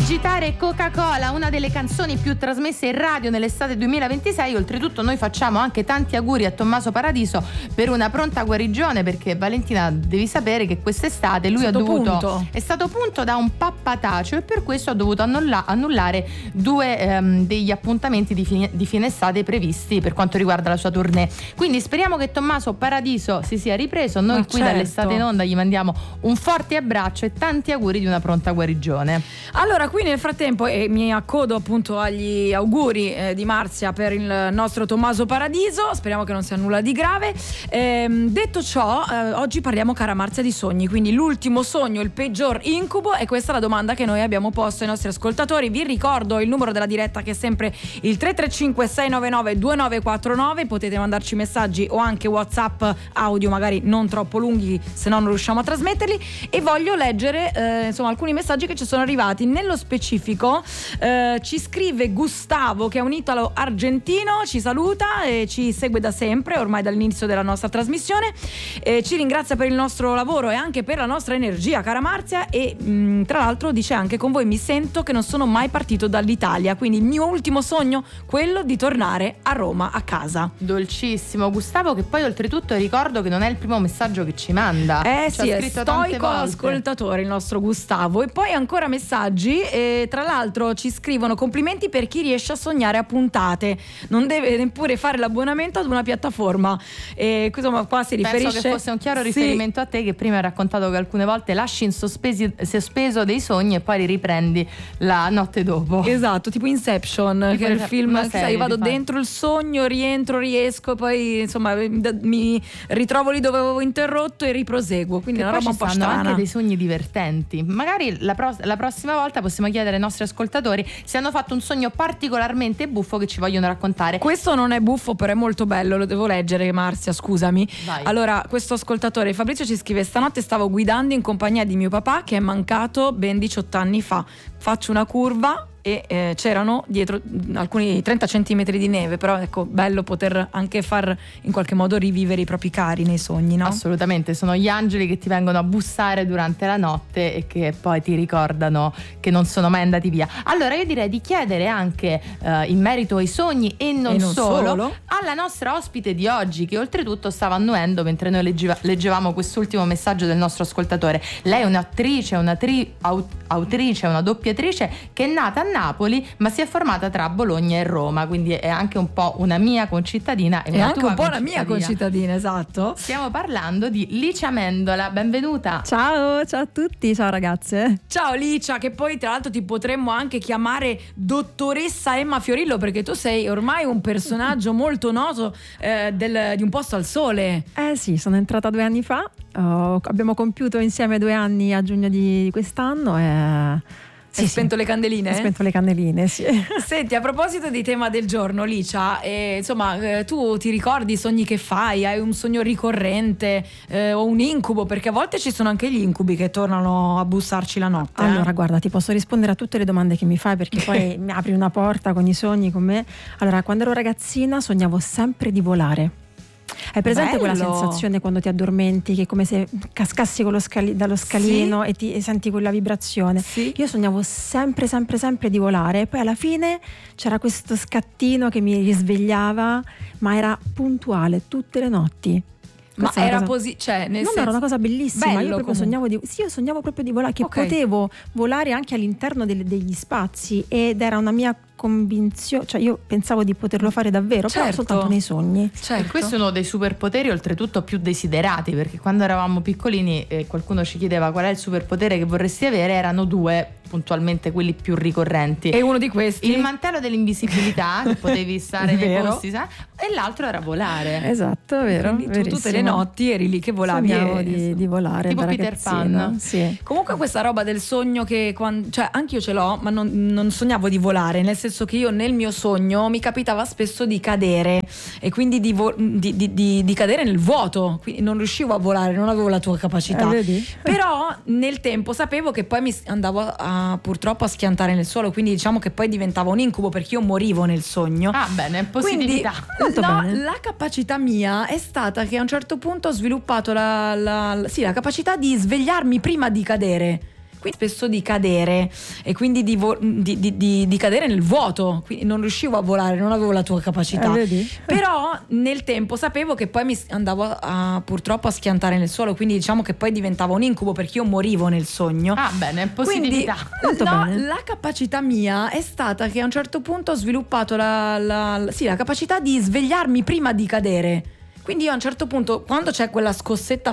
Agitare Coca-Cola, una delle canzoni più trasmesse in radio nell'estate 2026. Oltretutto noi facciamo anche tanti auguri a Tommaso Paradiso per una pronta guarigione, perché Valentina, devi sapere che quest'estate lui è stato punto da un pappataceo e per questo ha dovuto annullare due degli appuntamenti di fine estate previsti per quanto riguarda la sua tournée. Quindi speriamo che Tommaso Paradiso si sia ripreso. Noi qui dall'Estate in Onda gli mandiamo un forte abbraccio e tanti auguri di una pronta guarigione. Allora, qui nel frattempo mi accodo appunto agli auguri di Marzia per il nostro Tommaso Paradiso. Speriamo che non sia nulla di grave. Detto ciò, oggi parliamo, cara Marzia, di sogni. Quindi l'ultimo sogno, il peggior incubo, e questa è la domanda che noi abbiamo posto ai nostri ascoltatori. Vi ricordo il numero della diretta, che è sempre il 335 699 2949. Potete mandarci messaggi o anche WhatsApp audio, magari non troppo lunghi, se no non riusciamo a trasmetterli. E voglio leggere insomma alcuni messaggi che ci sono arrivati. Nello specifico ci scrive Gustavo, che è un italo argentino, ci saluta e ci segue da sempre, ormai dall'inizio della nostra trasmissione, ci ringrazia per il nostro lavoro e anche per la nostra energia, cara Marzia, e tra l'altro dice anche: con voi mi sento che non sono mai partito dall'Italia, quindi il mio ultimo sogno, quello di tornare a Roma, a casa. Dolcissimo Gustavo, che poi oltretutto ricordo che non è il primo messaggio che ci manda. Sì, è stoico ascoltatore il nostro Gustavo. E poi ancora messaggi, e tra l'altro ci scrivono: complimenti per chi riesce a sognare a puntate, non deve neppure fare l'abbonamento ad una piattaforma. E insomma, qua si riferisce, penso che fosse un chiaro riferimento a te, che prima hai raccontato che alcune volte lasci in sospeso dei sogni e poi li riprendi la notte dopo. Esatto, tipo Inception, che è il film che sai, vado dentro il sogno, rientro, riesco, poi insomma mi ritrovo lì dove avevo interrotto e riproseguo. Quindi è una roba un po' strana. Anche dei sogni divertenti. Magari la prossima volta possiamo chiedere ai nostri ascoltatori se hanno fatto un sogno particolarmente buffo che ci vogliono raccontare. Questo non è buffo, però è molto bello, lo devo leggere, Marzia, scusami. Vai. Allora, questo ascoltatore Fabrizio ci scrive: stanotte stavo guidando in compagnia di mio papà, che è mancato ben 18 anni fa. Faccio una curva e c'erano dietro alcuni 30 centimetri di neve, però ecco, bello poter anche far in qualche modo rivivere i propri cari nei sogni, no? Assolutamente, sono gli angeli che ti vengono a bussare durante la notte e che poi ti ricordano che non sono mai andati via. Allora io direi di chiedere anche in merito ai sogni e non solo alla nostra ospite di oggi, che oltretutto stava annuendo mentre noi leggevamo quest'ultimo messaggio del nostro ascoltatore. Lei è un'attrice, autrice, una doppiatrice che è nata a Napoli ma si è formata tra Bologna e Roma, quindi è anche un po' una mia concittadina e anche un po' una mia concittadina, esatto. Stiamo parlando di Licia Amendola, benvenuta. Ciao a tutti, ciao ragazze. Ciao Licia, che poi tra l'altro ti potremmo anche chiamare dottoressa Emma Fiorillo, perché tu sei ormai un personaggio molto noto di Un posto al sole. Sì, sono entrata 2 anni fa, abbiamo compiuto insieme 2 anni a giugno di quest'anno e... Hai spento le candeline? Ho spento le candeline, sì. Senti, a proposito di tema del giorno, Licia, insomma, tu ti ricordi i sogni che fai? Hai un sogno ricorrente o un incubo? Perché a volte ci sono anche gli incubi che tornano a bussarci la notte. Allora, guarda, ti posso rispondere a tutte le domande che mi fai, perché poi mi apri una porta con i sogni con me. Allora, quando ero ragazzina sognavo sempre di volare. Hai presente quella sensazione quando ti addormenti, che è come se cascassi con dallo scalino, sì, e senti quella vibrazione? Sì. Io sognavo sempre di volare, e poi alla fine c'era questo scattino che mi risvegliava, ma era puntuale tutte le notti. Ma era così, cioè nel senso, era una cosa bellissima. Bello, io proprio sognavo proprio di volare, che potevo volare anche all'interno degli spazi, ed era una mia convinzione, cioè io pensavo di poterlo fare davvero, però soltanto nei sogni. Certo. Questo è uno dei superpoteri oltretutto più desiderati, perché quando eravamo piccolini qualcuno ci chiedeva qual è il superpotere che vorresti avere, erano 2 puntualmente quelli più ricorrenti, e uno di questi il mantello dell'invisibilità, che potevi stare nei posti, e l'altro era volare. Esatto, vero. Quindi tu tutte le notti eri lì che volavi. Sognavo di volare, tipo Peter Pan. Sì. Comunque questa roba del sogno che cioè anche io ce l'ho, ma non sognavo di volare, nel senso che io nel mio sogno mi capitava spesso di cadere, e quindi di cadere nel vuoto, quindi non riuscivo a volare, non avevo la tua capacità. Vedi? Però nel tempo sapevo che poi mi andavo purtroppo a schiantare nel suolo, quindi diciamo che poi diventava un incubo, perché io morivo nel sogno. Ah, bene, positività. Quindi, la capacità mia è stata che a un certo punto ho sviluppato la capacità di svegliarmi prima di cadere. quindi spesso di cadere e quindi di cadere nel vuoto, quindi non riuscivo a volare, non avevo la tua capacità, però nel tempo sapevo che poi mi andavo purtroppo a schiantare nel suolo, quindi diciamo che poi diventava un incubo perché io morivo nel sogno. Bene, positività. Quindi, la capacità mia è stata che a un certo punto ho sviluppato la capacità di svegliarmi prima di cadere. Quindi io a un certo punto, quando c'è quella scossetta